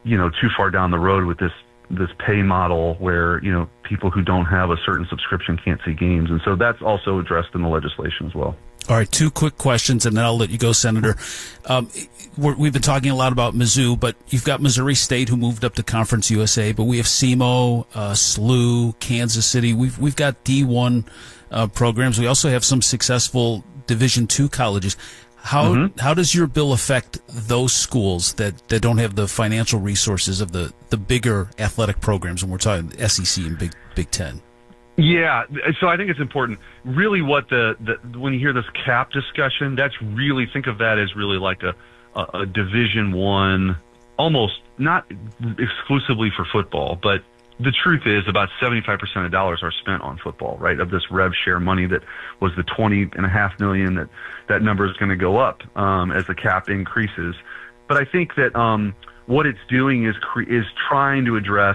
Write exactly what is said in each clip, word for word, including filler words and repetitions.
you know, too far down the road with this this pay model where, you know, people who don't have a certain subscription can't see games. And so that's also addressed in the legislation as well. All right, two quick questions, and then I'll let you go, Senator. Um, we're, we've been talking a lot about Mizzou, but you've got Missouri State, who moved up to Conference U S A, but we have S E M O, uh, S L U, Kansas City. We've we've got D one uh, programs. We also have some successful Division two colleges. How mm-hmm. how does your bill affect those schools that, that don't have the financial resources of the, the bigger athletic programs? And we're talking S E C and Big Big Ten. Yeah, so I think it's important. Really, what the, the when you hear this cap discussion, that's really, think of that as really like a, a, a Division One, almost not exclusively for football, but the truth is about seventy-five percent of dollars are spent on football, right? Of this rev share money that was the twenty and a half million, that that number is going to go up um, as the cap increases. But I think that um, what it's doing is cre- is trying to address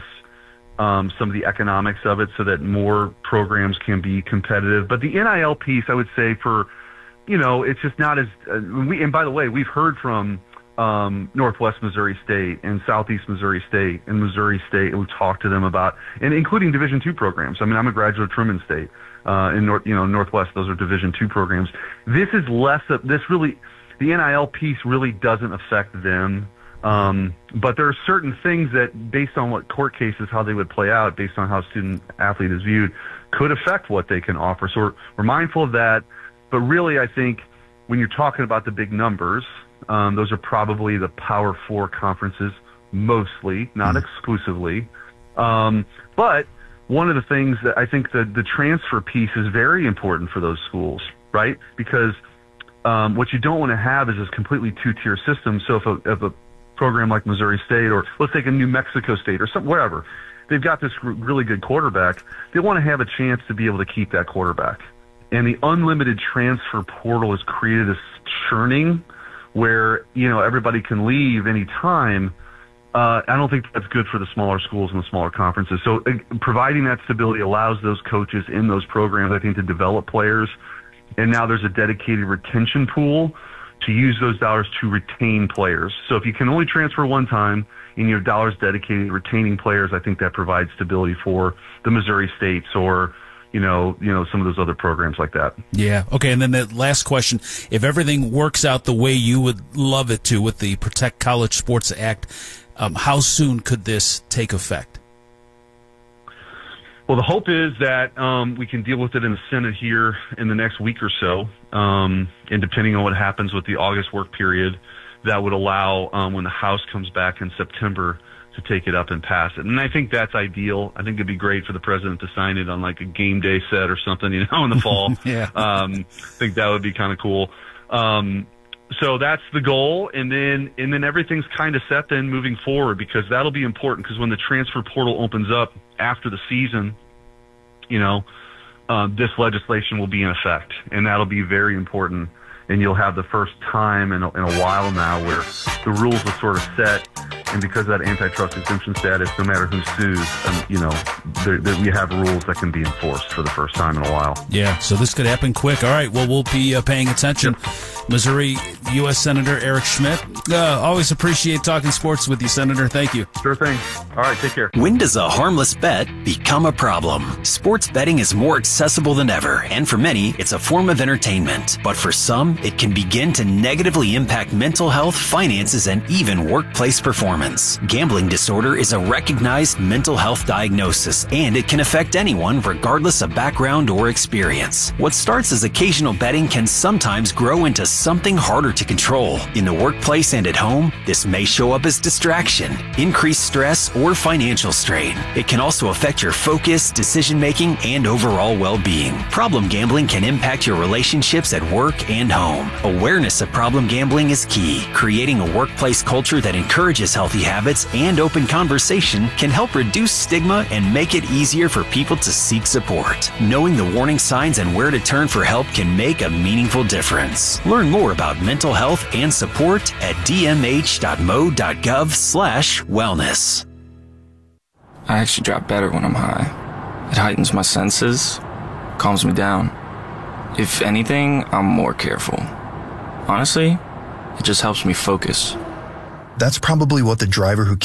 Um, some of the economics of it so that more programs can be competitive. But the N I L piece, I would say for, you know, it's just not as, uh, we, and by the way, we've heard from um, Northwest Missouri State and Southeast Missouri State and Missouri State, and we talked to them about, and including Division two programs. I mean, I'm a graduate of Truman State uh, in North, you know, Northwest. Those are Division two programs. This is less of, this really, the N I L piece really doesn't affect them. Um, but there are certain things that, based on what court cases, how they would play out, based on how student athlete is viewed, could affect what they can offer. So we're, we're mindful of that. But really, I think when you're talking about the big numbers, um, those are probably the Power Four conferences, mostly, not mm-hmm. exclusively. Um, but one of the things that I think that the transfer piece is very important for those schools, right? Because um, what you don't want to have is this completely two-tier system. So if a, if a program like Missouri State, or let's take a New Mexico State or some wherever, they've got this really good quarterback, they want to have a chance to be able to keep that quarterback. And the unlimited transfer portal has created this churning where, you know, everybody can leave any time. Uh, I don't think that's good for the smaller schools and the smaller conferences. So uh, providing that stability allows those coaches in those programs, I think, to develop players. And now there's a dedicated retention pool to use those dollars to retain players. So if you can only transfer one time and you have dollars dedicated to retaining players, I think that provides stability for the Missouri States or, you know, you know, some of those other programs like that. Yeah. Okay. And then the last question, if everything works out the way you would love it to with the Protect College Sports Act, um, how soon could this take effect? Well, the hope is that um, we can deal with it in the Senate here in the next week or so, um, and depending on what happens with the August work period, that would allow, um, when the House comes back in September, to take it up and pass it. And I think that's ideal. I think it'd be great for the president to sign it on like a game day set or something, you know, in the fall. yeah. Um, I think that would be kind of cool. Um, so that's the goal, and then and then everything's kind of set then moving forward, because that'll be important, because when the transfer portal opens up after the season, you know, uh, this legislation will be in effect, and that'll be very important. And you'll have the first time in a, in a while now where the rules are sort of set, and because of that antitrust exemption status, no matter who sues, um, you know, there, there, we have rules that can be enforced for the first time in a while. Yeah, so this could happen quick. All right, well, we'll be uh, paying attention. Yep. Missouri U S Senator Eric Schmitt. Uh, always appreciate talking sports with you, Senator. Thank you. Sure thing. All right, take care. When does a harmless bet become a problem? Sports betting is more accessible than ever, and for many, it's a form of entertainment. But for some, it can begin to negatively impact mental health, finances, and even workplace performance. Gambling disorder is a recognized mental health diagnosis, and it can affect anyone regardless of background or experience. What starts as occasional betting can sometimes grow into something harder to control. In the workplace and at home, this may show up as distraction, increased stress, or financial strain. It can also affect your focus, decision-making, and overall well-being. Problem gambling can impact your relationships at work and home. Awareness of problem gambling is key. Creating a workplace culture that encourages healthy habits and open conversation can help reduce stigma and make it easier for people to seek support. Knowing the warning signs and where to turn for help can make a meaningful difference. Learn more about mental health and support at d m h dot m o dot gov slash wellness. I actually drop better when I'm high. It heightens my senses, calms me down. If anything, I'm more careful. Honestly, it just helps me focus. That's probably what the driver who